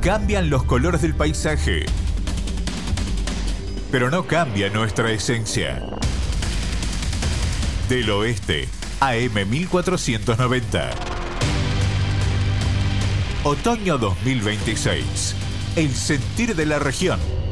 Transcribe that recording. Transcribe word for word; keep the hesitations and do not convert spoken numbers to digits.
Cambian los colores del paisaje, pero no cambia nuestra esencia. Del Oeste, A M mil cuatrocientos noventa. Otoño dos mil veintiséis. El sentir de la región.